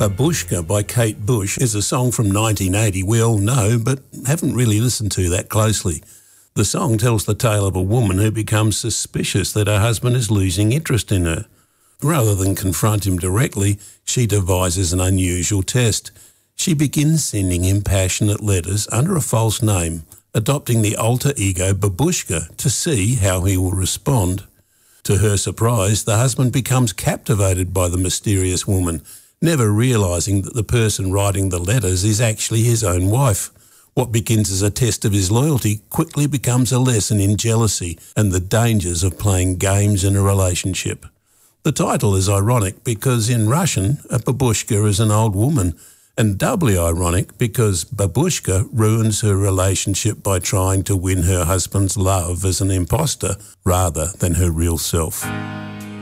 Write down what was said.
Babushka by Kate Bush is a song from 1980 we all know but haven't really listened to that closely. The song tells the tale of a woman who becomes suspicious that her husband is losing interest in her. Rather than confront him directly, she devises an unusual test. She begins sending him passionate letters under a false name, adopting the alter ego Babushka to see how he will respond. To her surprise, the husband becomes captivated by the mysterious woman, never realising that the person writing the letters is actually his own wife. What begins as a test of his loyalty quickly becomes a lesson in jealousy and the dangers of playing games in a relationship. The title is ironic because in Russian, a babushka is an old woman, and doubly ironic because Babushka ruins her relationship by trying to win her husband's love as an imposter rather than her real self.